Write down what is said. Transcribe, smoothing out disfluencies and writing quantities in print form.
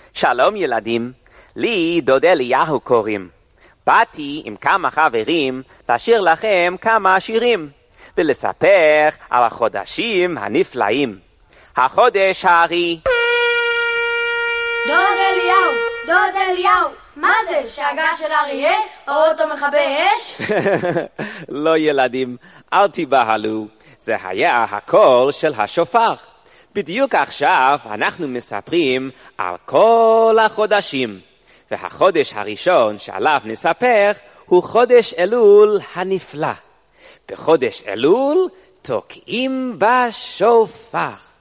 שלום ילדים, לי דוד אליהו קוראים. באתי עם כמה חברים לשיר לכם כמה שירים ולספר על החודשים הנפלאים. החודש הארי. דוד אליהו, מה זה? שאגה של אריה? אוטו מכבי אש? לא ילדים, אל תיבהלו. זה היה הקול של השופר. בדיוק עכשיו אנחנו מספרים על כל החודשים. והחודש הראשון שעליו נספר הוא חודש אלול הנפלא. בחודש אלול תוקעים בשופר.